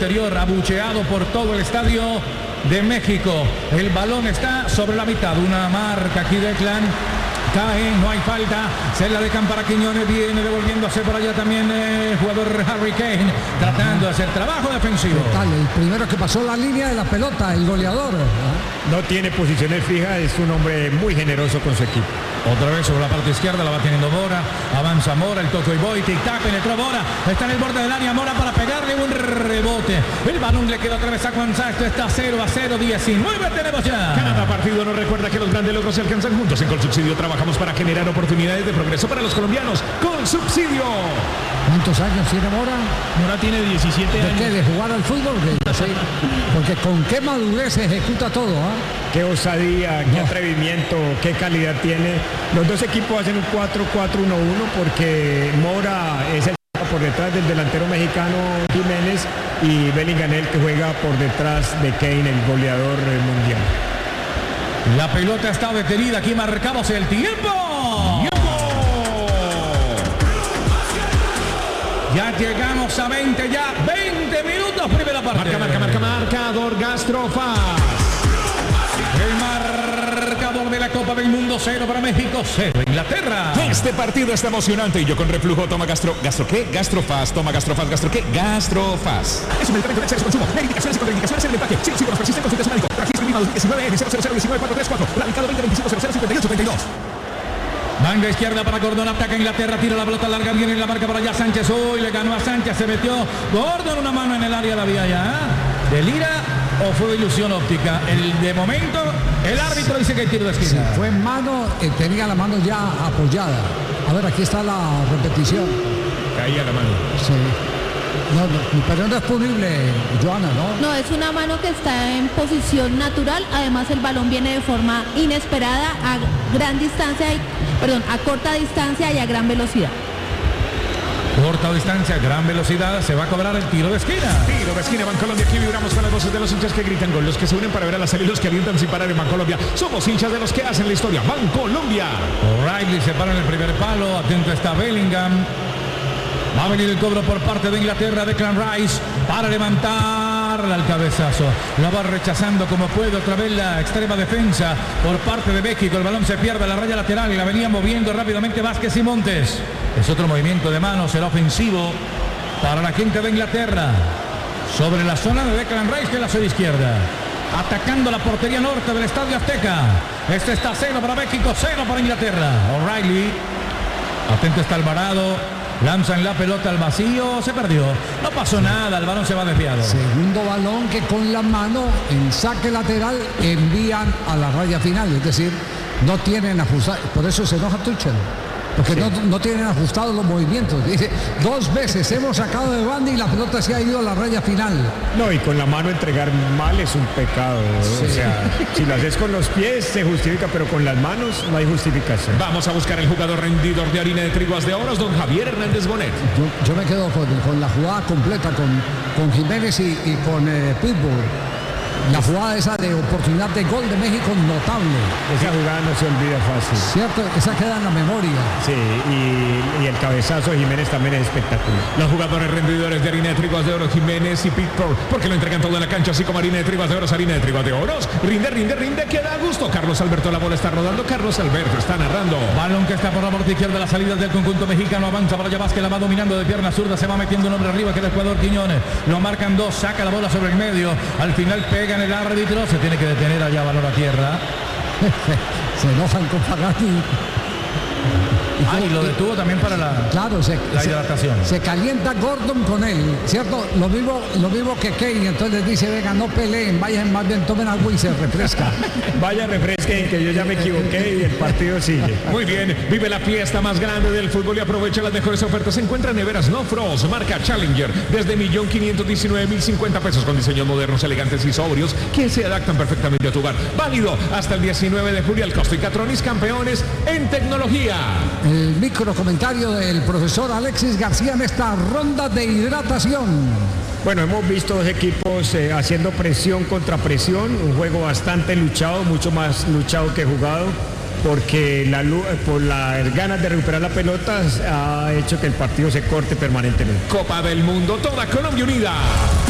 interior, abucheado por todo el estadio de México. El balón está sobre la mitad, una marca aquí de Declan. Cae, no hay falta, se la dejan para Quiñones, viene devolviéndose por allá también el jugador Harry Kane, tratando de hacer trabajo defensivo. El primero que pasó la línea de la pelota, el goleador. No tiene posiciones fijas, es un hombre muy generoso con su equipo. Otra vez sobre la parte izquierda, la va teniendo Mora, avanza Mora, el toco y voy, tic-tac, penetró Mora, está en el borde del área, Mora para pegarle un rebote. El balón le queda otra vez a Cuanza, esto está 0-0, 19 tenemos ya. Cada partido nos recuerda que los grandes logros se alcanzan juntos. En Colsubsidio trabajamos para generar oportunidades de progreso para los colombianos. Colsubsidio. ¿Cuántos años tiene Mora? Mora tiene 17 años. ¿De qué? ¿De jugar al fútbol? Porque con qué madurez se ejecuta todo, Qué osadía, qué atrevimiento, qué calidad tiene. Los dos equipos hacen un 4-4-1-1 porque Mora es el por detrás del delantero mexicano Jiménez y Bellingham el que juega por detrás de Kane, el goleador mundial. La pelota está detenida, aquí marcamos el tiempo. Ya llegamos a 20 minutos, primera parte. Marcador Gastrofaz. El marcador de la Copa del Mundo, 0 para México, 0 Inglaterra. Este partido está emocionante y yo con reflujo toma ¿Gastro qué? Gastrofaz, toma Gastrofaz, ¿Gastro qué? Gastrofaz. Es un medicamento de exceso consumo. Indicaciones y contraindicaciones en el empaque. Sí, nos persisten, consulta a su médico. Registro INVIMA 2019N00194434. Radicado 2025-005832. Manga izquierda para Gordon, ataca Inglaterra, tira la pelota larga, viene en la marca para allá Sánchez, hoy le ganó a Sánchez, se metió Gordon, una mano en el área, la vía ya. ¿Delira o fue ilusión óptica? De momento, el árbitro dice que hay tiro de esquina. Sí, fue en mano, tenía la mano ya apoyada. A ver, aquí está la repetición. Caía la mano. Sí. No, pero no es punible, Joana, ¿no? No, es una mano que está en posición natural, además el balón viene de forma inesperada, a corta distancia y a gran velocidad. Corta distancia, gran velocidad, se va a cobrar el tiro de esquina. Tiro de esquina, Bancolombia, aquí vibramos con las voces de los hinchas que gritan gol, los que se unen para ver a la salida y los que alientan sin parar en Bancolombia. Somos hinchas de los que hacen la historia, Bancolombia. O'Reilly se para en el primer palo, atento está Bellingham. Va a venir el cobro por parte de Inglaterra, Declan Rice, para levantarla al cabezazo. La va rechazando como puede, otra vez la extrema defensa por parte de México. El balón se pierde a la raya lateral y la venía moviendo rápidamente Vázquez y Montes. Es otro movimiento de manos, será ofensivo para la gente de Inglaterra. Sobre la zona de Declan Rice, que es la zona izquierda. Atacando la portería norte del Estadio Azteca. Este está 0 para México, 0 para Inglaterra. O'Reilly. Atento está Alvarado. Lanzan la pelota al vacío, se perdió. No pasó nada, el balón se va desviado. Segundo balón que con la mano en saque lateral envían a la raya final. Es decir, no tienen ajustado. Por eso se enoja Tuchel. Porque no tienen ajustados los movimientos. Dice, 2 veces hemos sacado de banda y la pelota se ha ido a la raya final. No, y con la mano entregar mal es un pecado. Sí. O sea, si lo haces con los pies se justifica, pero con las manos no hay justificación. Vamos a buscar el jugador rendidor de harina de triguas de oros, don Javier Hernández Bonet. Yo me quedo con la jugada completa, con Jiménez y con Pitbull. La jugada esa de oportunidad de gol de México, notable. Esa jugada no se olvida fácil. Cierto, esa queda en la memoria. Sí, y el cabezazo de Jiménez también es espectacular. Los jugadores rendidores de harina de triguas de oro, Jiménez y Pitbull, porque lo entregan todo en la cancha, así como harina de triguas de oro, harina de triguas de oros. Rinde, que da gusto. Carlos Alberto, la bola está rodando, Carlos Alberto está narrando. Balón que está por la parte izquierda, la salida del conjunto mexicano, avanza para allá Vázquez, la va dominando de pierna zurda, se va metiendo un hombre arriba que es el jugador Quiñones. Lo marcan 2, saca la bola sobre el medio, al final pega en el árbitro, se tiene que detener allá balón a tierra. Se enojan con Pagani. Y lo detuvo también para la hidratación. Se calienta Gordon con él, ¿cierto? Lo mismo que Kane, entonces les dice, venga, no peleen, vayan más bien, tomen agua y se refresca. Vaya, refresquen, que yo ya me equivoqué y el partido sigue. Muy bien, vive la fiesta más grande del fútbol y aprovecha las mejores ofertas. Se encuentra en neveras No Frost, marca Challenger, desde 1.519.050 pesos, con diseños modernos, elegantes y sobrios, que se adaptan perfectamente a tu hogar. Válido hasta el 19 de julio al costo y Catronis, campeones en tecnología. El micro comentario del profesor Alexis García en esta ronda de hidratación. Bueno, hemos visto dos equipos haciendo presión contra presión, un juego bastante luchado, mucho más luchado que jugado, porque por las ganas de recuperar la pelota ha hecho que el partido se corte permanentemente. Copa del Mundo, toda Colombia unida.